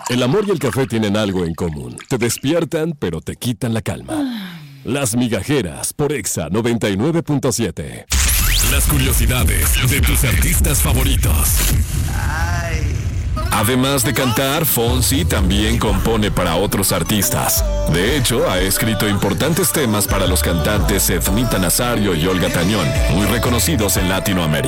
El amor y el café tienen algo en común. Te despiertan, pero te quitan la calma. Las Migajeras por Exa 99.7. Las curiosidades de tus artistas favoritos. Además de cantar, Fonsi también compone para otros artistas. De hecho, ha escrito importantes temas para los cantantes Ednita Nazario y Olga Tañón, muy reconocidos en Latinoamérica.